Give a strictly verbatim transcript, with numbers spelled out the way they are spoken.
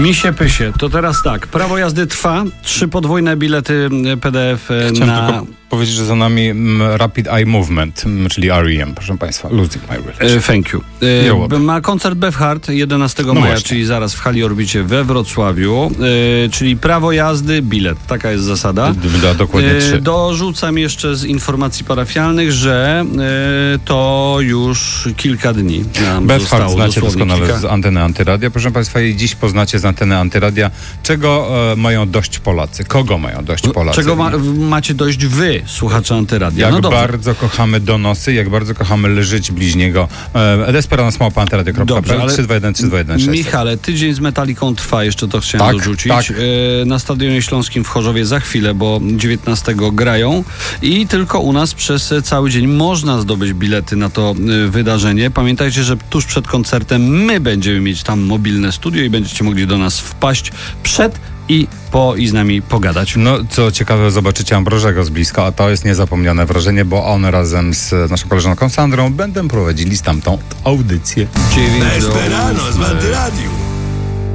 Misie pysie, to teraz tak, prawo jazdy trwa, trzy podwójne bilety P D F Chciałem na... tylko powiedzieć, że za nami mm, Rapid Eye Movement, mm, czyli R E M, proszę Państwa, Losing My Religion. E, thank you. E, ma koncert Befhard jedenastego No maja, właśnie. czyli zaraz w hali Orbicie we Wrocławiu, e, czyli prawo jazdy, bilet, taka jest zasada. Da, dokładnie trzy. E, dorzucam jeszcze z informacji parafialnych, że e, to już kilka dni nam Befhard zostało, znacie dosłownie doskonale kilka. z anteny Antyradia, proszę Państwa, i dziś poznacie z anteny Antyradia, czego e, mają dość Polacy, kogo mają dość Polacy. Czego ma, macie dość wy, słuchacze Antyradia? Jak No dobrze. bardzo kochamy donosy, jak bardzo kochamy leżeć bliźniego. E, Desperans małpa antyradio kropka p l, trzy dwa jeden trzy dwa jeden sześć. Michale, tydzień z Metaliką trwa, jeszcze to chciałem Tak, dorzucić. tak. E, na Stadionie Śląskim w Chorzowie za chwilę, bo dziewiętnastego grają i tylko u nas przez cały dzień można zdobyć bilety na to e, wydarzenie. Pamiętajcie, że tuż przed koncertem my będziemy mieć tam mobilne studio i będziecie mogli do nas wpaść przed i po i z nami pogadać. No, co ciekawe, zobaczycie Ambrożego z bliska, a to jest niezapomniane wrażenie, bo on razem z naszą koleżanką Sandrą będą prowadzili stamtąd audycję. dziewięć do Desperano z Antyradiu.